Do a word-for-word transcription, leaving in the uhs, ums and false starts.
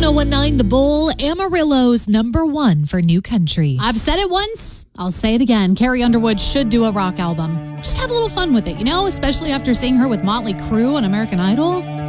oh one nine The Bull, Amarillo's number one for new country. I've said it once, I'll say it again. Carrie Underwood should do a rock album. Just have a little fun with it, you know, especially after seeing her with Motley Crue on American Idol.